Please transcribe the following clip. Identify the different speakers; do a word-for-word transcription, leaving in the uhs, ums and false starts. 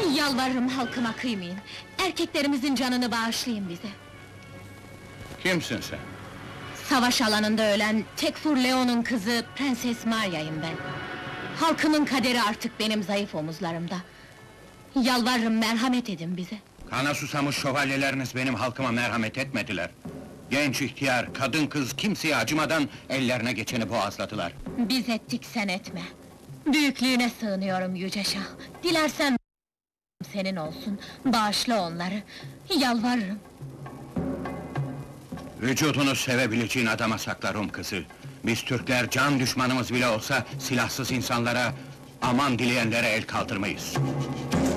Speaker 1: Yalvarırım halkıma kıymayın. Erkeklerimizin canını bağışlayın bize.
Speaker 2: Kimsin sen?
Speaker 1: Savaş alanında ölen Tekfur Leon'un kızı Prenses Maria'yım ben. Halkımın kaderi artık benim zayıf omuzlarımda. Yalvarırım merhamet edin bize.
Speaker 2: Kana susamış şövalyeleriniz benim halkıma merhamet etmediler. Genç ihtiyar, kadın kız kimseye acımadan ellerine geçeni boğazladılar.
Speaker 1: Biz ettik sen etme. Büyüklüğüne sığınıyorum yüce şah. Dilersen senin olsun, bağışla onları. Yalvarırım.
Speaker 2: Vücudunu sevebileceğin adama saklarım kızı. Biz Türkler can düşmanımız bile olsa silahsız insanlara, aman dileyenlere el kaldırmayız.